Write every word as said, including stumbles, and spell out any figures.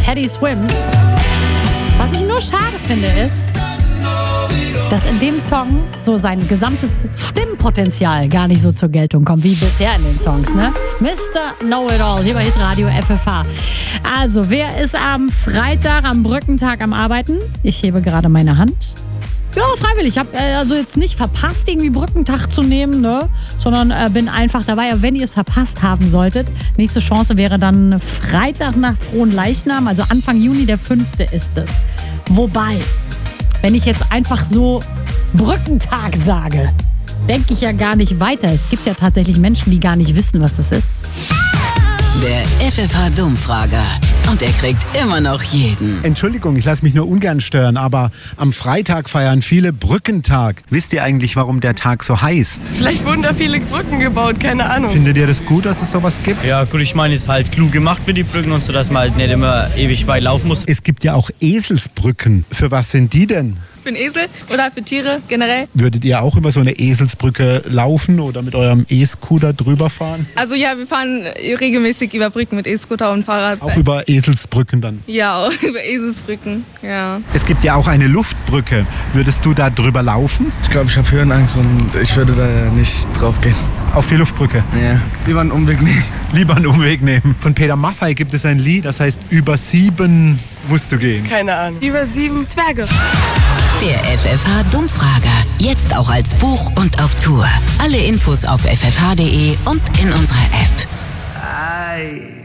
Teddy Swims. Was ich nur schade finde, ist, dass in dem Song so sein gesamtes Stimmpotenzial gar nicht so zur Geltung kommt, wie bisher in den Songs, ne? Mister Know-It-All, hier bei Hitradio F F H. Also, wer ist am Freitag, am Brückentag am Arbeiten? Ich hebe gerade meine Hand. Ja, freiwillig. Ich habe äh, also jetzt nicht verpasst, irgendwie Brückentag zu nehmen, ne? Sondern äh, bin einfach dabei. Aber wenn ihr es verpasst haben solltet, nächste Chance wäre dann Freitag nach Fronleichnam, also Anfang Juni, der fünfte ist es. Wobei, wenn ich jetzt einfach so Brückentag sage, denke ich ja gar nicht weiter. Es gibt ja tatsächlich Menschen, die gar nicht wissen, was das ist. Der F F H-Dummfrager. Und er kriegt immer noch jeden. Entschuldigung, ich lasse mich nur ungern stören, aber am Freitag feiern viele Brückentag. Wisst ihr eigentlich, warum der Tag so heißt? Vielleicht wurden da viele Brücken gebaut, keine Ahnung. Findet ihr das gut, dass es sowas gibt? Ja gut, ich meine, es ist halt klug gemacht mit den Brücken und so, dass man halt nicht immer ewig weit laufen muss. Es gibt ja auch Eselsbrücken. Für was sind die denn? Für einen Esel oder für Tiere generell? Würdet ihr auch über so eine Eselsbrücke laufen oder mit eurem E-Scooter drüber fahren? Also ja, wir fahren regelmäßig über Brücken mit E-Scooter und Fahrrad. Auch über Eselsbrücken dann? Ja, auch über Eselsbrücken, ja. Es gibt ja auch eine Luftbrücke. Würdest du da drüber laufen? Ich glaube, ich habe Höhenangst und ich würde da nicht drauf gehen. Auf die Luftbrücke? Ja, lieber einen Umweg nehmen. Lieber einen Umweg nehmen. Von Peter Maffay gibt es ein Lied, das heißt Über sieben musst du gehen. Keine Ahnung. Über sieben Zwerge. Der F F H-Dummfrager. Jetzt auch als Buch und auf Tour. Alle Infos auf f f h punkt d e und in unserer App. Ei.